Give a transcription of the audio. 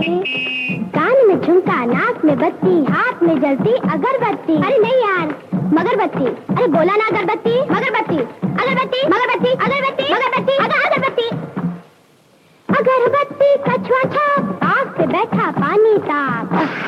कान में झुमका, नाक में बत्ती, हाथ में जलती अगरबत्ती। अरे नहीं यार, मगरबत्ती। अरे बोला ना अगरबत्ती, मगरबत्ती, अगरबत्ती, मगरबत्ती, अगरबत्ती, मगरबत्ती, अगरबत्ती। अगरबत्ती कछुआ छाप, आग पे बैठा पानी ताप।